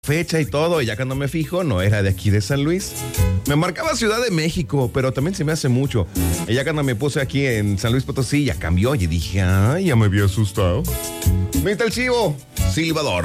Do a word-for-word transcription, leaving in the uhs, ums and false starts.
fecha y todo, y ya cuando me fijo, no era de aquí de San Luis. Me marcaba Ciudad de México, pero también se me hace mucho. Y ya cuando me puse aquí en San Luis Potosí, ya cambió y dije, ay, ya me había asustado. Viste el chivo, silbador.